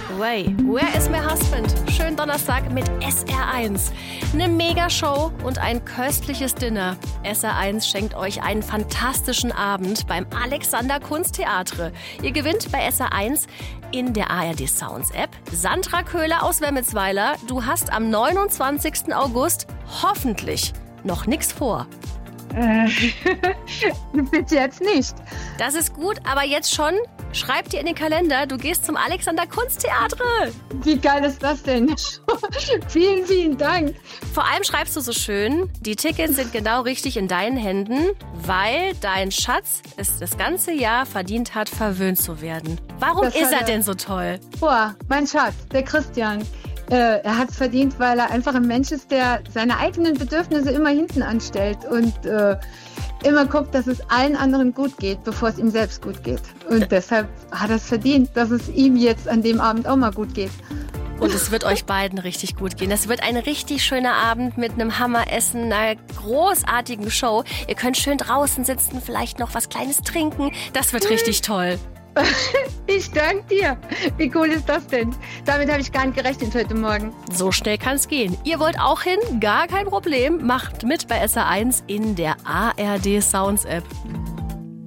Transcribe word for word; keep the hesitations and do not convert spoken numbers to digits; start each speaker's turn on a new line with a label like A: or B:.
A: Way, Where is my husband? Schönen Donnerstag mit S R eins. Eine Megashow und ein köstliches Dinner. S R eins schenkt euch einen fantastischen Abend beim Alexander Kunsttheatre. Ihr gewinnt bei S R eins in der A R D Sounds App. Sandra Köhler aus Wemmelsweiler, du hast am neunundzwanzigsten August hoffentlich noch nichts vor.
B: Äh, bitte jetzt nicht.
A: Das ist gut, aber jetzt schon. Schreib dir in den Kalender, du gehst zum Alexander Kunsttheatre.
B: Wie geil ist das denn? Vielen, vielen Dank.
A: Vor allem schreibst du so schön, die Tickets sind genau richtig in deinen Händen, weil dein Schatz es das ganze Jahr verdient hat, verwöhnt zu werden. Warum
B: Das
A: ist
B: hat
A: er
B: er-
A: denn so toll?
B: Boah, mein Schatz, der Christian. Äh, er hat es verdient, weil er einfach ein Mensch ist, der seine eigenen Bedürfnisse immer hinten anstellt und äh, immer guckt, dass es allen anderen gut geht, bevor es ihm selbst gut geht. Und deshalb hat er es verdient, dass es ihm jetzt an dem Abend auch mal gut geht.
A: Und es wird euch beiden richtig gut gehen. Es wird ein richtig schöner Abend mit einem Hammeressen, einer großartigen Show. Ihr könnt schön draußen sitzen, vielleicht noch was Kleines trinken. Das wird richtig toll.
B: Ich danke dir. Wie cool ist das denn? Damit habe ich gar nicht gerechnet heute Morgen.
A: So schnell kann es gehen. Ihr wollt auch hin? Gar kein Problem. Macht mit bei S R eins in der A R D Sounds App.